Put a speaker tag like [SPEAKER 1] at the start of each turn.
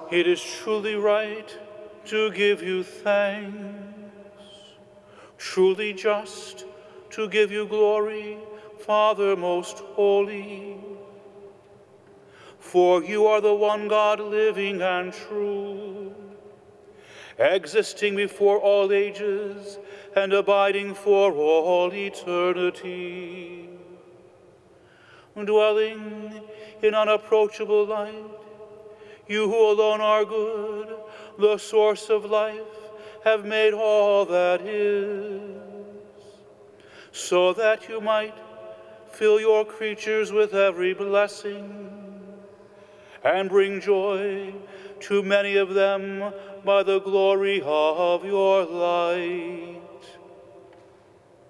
[SPEAKER 1] It is truly right to give you thanks, truly just to give you glory, Father most holy. For you are the one God, living and true, existing before all ages and abiding for all eternity. Dwelling in unapproachable light, you who alone are good, the source of life, have made all that is, so that you might fill your creatures with every blessing and bring joy to many of them by the glory of your light.